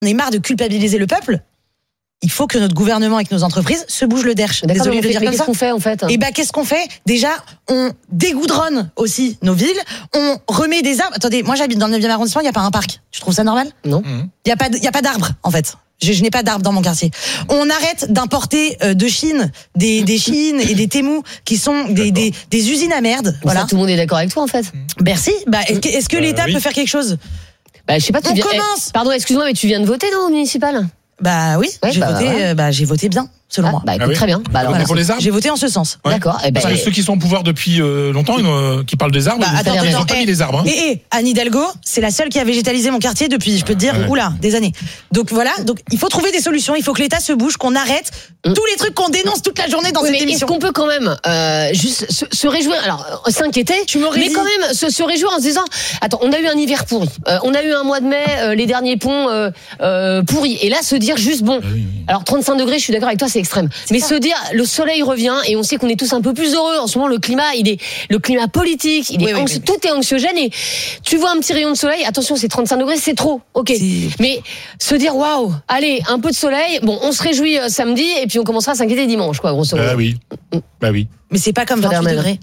on est marre de culpabiliser le peuple. Il faut que notre gouvernement avec nos entreprises se bouge le derche. Désolé de le dire comme ça. Qu'est-ce qu'on fait en fait ? Qu'est-ce qu'on fait ? Déjà, on dégoudronne aussi nos villes. On remet des arbres. Attendez, moi j'habite dans le 9e arrondissement, il n'y a pas un parc. Tu trouves ça normal ? Non. Il y a pas d'arbres en fait. Je n'ai pas d'arbres dans mon quartier. On arrête d'importer de Chine des Chines et des Temu qui sont des usines à merde. Voilà. Ça, tout le monde est d'accord avec toi en fait. Merci. Est-ce que l'État peut faire quelque chose ? Je sais pas. Commence. Pardon, excuse-moi, mais tu viens de voter non au municipal ? Oui, j'ai voté bien. Selon moi. Très bien. Alors, pour les arbres. J'ai voté en ce sens. Ouais. D'accord. Ceux qui sont au pouvoir depuis longtemps, qui parlent des arbres, ils n'ont pas mis les arbres. Anne Hidalgo, c'est la seule qui a végétalisé mon quartier depuis, je peux te dire, des années. Donc voilà, il faut trouver des solutions, il faut que l'État se bouge, qu'on arrête tous les trucs qu'on dénonce toute la journée dans cette émission. Est-ce qu'on peut quand même juste se réjouir, alors s'inquiéter, mais quand même se réjouir en se disant, attends, on a eu un hiver pourri, on a eu un mois de mai, les derniers ponts pourris, et là se dire juste alors 35 degrés, je suis d'accord avec toi, c'est extrême. Mais se dire, le soleil revient et on sait qu'on est tous un peu plus heureux. En ce moment, le climat politique, tout est anxiogène et tu vois un petit rayon de soleil. Attention, c'est 35 degrés, c'est trop. Ok. Mais se dire, waouh, allez, un peu de soleil. Bon, on se réjouit samedi et puis on commencera à s'inquiéter dimanche, quoi, grosso modo. Bah oui. Mais c'est pas comme 28 degrés.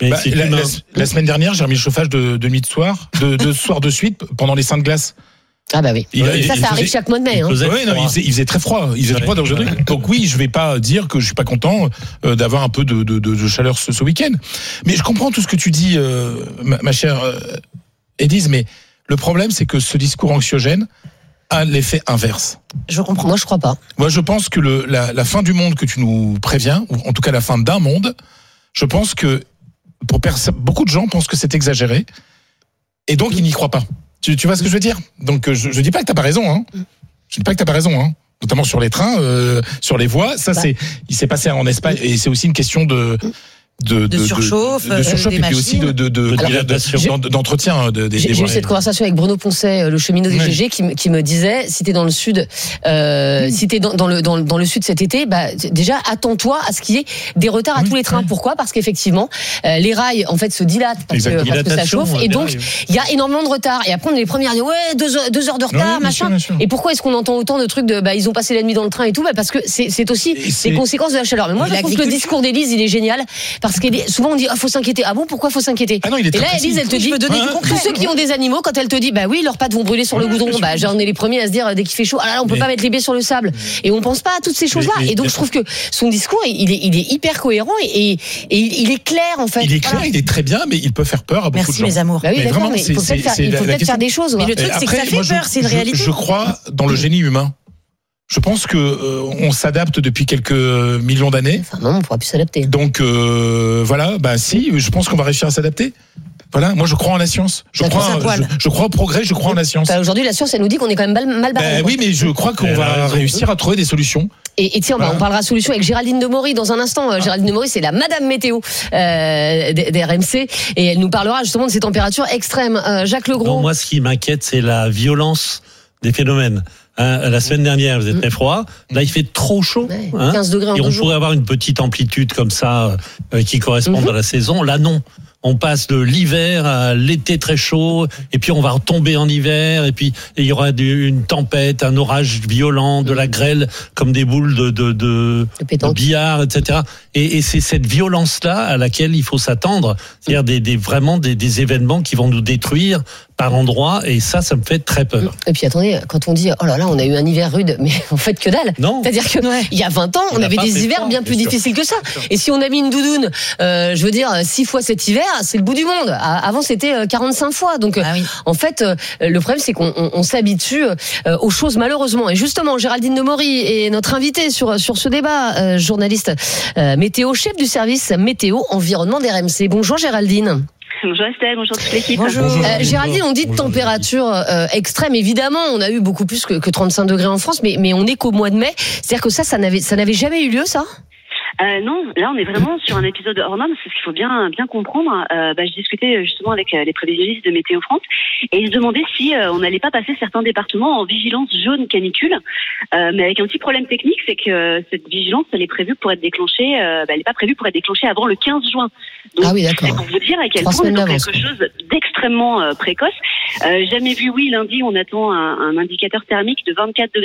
La semaine dernière, j'ai remis le chauffage de nuit de soir, de soir de suite pendant les seins de glace. Ah bah oui. Ça arrive chaque mois de mai. Il faisait très froid. Il faisait froid aujourd'hui. Donc oui, je vais pas dire que je suis pas content d'avoir un peu de chaleur ce week-end. Mais je comprends tout ce que tu dis, ma chère Élise. Mais le problème, c'est que ce discours anxiogène a l'effet inverse. Je comprends. Moi, je crois pas. Moi, je pense que la fin du monde que tu nous préviens, ou en tout cas la fin d'un monde, je pense que beaucoup de gens pensent que c'est exagéré, et donc ils n'y croient pas. Tu vois ce que je veux dire ? Donc je dis pas que t'as pas raison, hein. Je dis pas que t'as pas raison, hein. Notamment sur les trains, sur les voies. Ça, il s'est passé en Espagne, et c'est aussi une question de surchauffe, et puis aussi d'entretien des J'ai eu cette conversation avec Bruno Poncet, le cheminot des GG, qui me disait, si t'es dans le sud, si t'es dans le sud cet été, déjà attends-toi à ce qu'il y ait des retards à tous les trains. Pourquoi ? Parce qu'effectivement, les rails en fait se dilatent parce que ça chauffe, et donc il y a énormément de retard. Et après on est les premiers à dire 2 heures de retard, machin. Bien sûr. Et pourquoi est-ce qu'on entend autant de trucs de ils ont passé la nuit dans le train et tout ? Parce que c'est aussi les conséquences de la chaleur. Mais moi je trouve que le discours d'Élise il est génial. Parce que souvent on dit faut s'inquiéter. Ah bon, pourquoi faut s'inquiéter ? Et là Élise elle te dit tous ceux qui ont des animaux, quand elle te dit oui leurs pattes vont brûler sur le goudron, j'en ai les premiers à se dire dès qu'il fait chaud on peut pas mettre les pieds sur le sable, et on pense pas à toutes ces choses là. Et donc je trouve que son discours il est hyper cohérent et il est clair en fait. Il est clair, il est très bien, mais il peut faire peur à beaucoup de gens. Merci mes amours. Oui, d'accord, mais il faut peut-être faire des choses. Mais le truc c'est que ça fait peur, c'est une réalité. Je crois dans le génie humain. Je pense que on s'adapte depuis quelques millions d'années. Enfin non, on pourra plus s'adapter. Donc si, je pense qu'on va réussir à s'adapter. Voilà, moi je crois en la science. Je crois au progrès, je crois en la science. Aujourd'hui, la science, elle nous dit qu'on est quand même mal barré. Oui, mais je crois qu'on va réussir à trouver des solutions. Et tiens, on parlera solutions avec Géraldine Demory dans un instant. Géraldine Demory, c'est la Madame Météo d'RMC, et elle nous parlera justement de ces températures extrêmes. Jacques Legros. Non, moi, ce qui m'inquiète, c'est la violence des phénomènes. La semaine dernière, il faisait très froid. Là, il fait trop chaud. 15 degrés en 2 jours. Et on pourrait avoir une petite amplitude comme ça qui correspond à la saison. Là, non. On passe de l'hiver à l'été très chaud, et puis on va retomber en hiver, et puis il y aura une tempête, un orage violent, de la grêle comme des boules de billard, etc. Et c'est cette violence-là à laquelle il faut s'attendre, c'est-à-dire vraiment des événements qui vont nous détruire par endroits, et ça me fait très peur. Et puis attendez, quand on dit oh là là, on a eu un hiver rude, mais en fait que dalle. Non. C'est-à-dire que il y a 20 ans, on avait des hivers bien plus difficiles que ça. Et si on a mis une doudoune, 6 fois cet hiver, c'est le bout du monde. Avant c'était 45 fois. Donc en fait, le problème c'est qu'on s'habitue aux choses malheureusement. Et justement, Géraldine Demory est notre invitée sur ce débat, journaliste météo, chef du service météo environnement d'RMC. Bonjour Géraldine. Bonjour Estelle, bonjour toute l'équipe. Bonjour. Géraldine, on dit de température extrême. Évidemment, on a eu beaucoup plus que 35 degrés en France, mais on est qu'au mois de mai. C'est-à-dire que ça n'avait jamais eu lieu, ça ? Non, là on est vraiment sur un épisode hors norme, c'est ce qu'il faut bien comprendre. Je discutais justement avec les prévisionnistes de Météo France et ils se demandaient si on n'allait pas passer certains départements en vigilance jaune canicule, mais avec un petit problème technique, c'est que cette vigilance elle est prévue pour être déclenchée, elle n'est pas prévue pour être déclenchée avant le 15 juin. Donc, c'est pour vous dire à quel point on est dans quelque chose d'extrêmement précoce. Jamais vu, lundi on attend un indicateur thermique de 24 degrés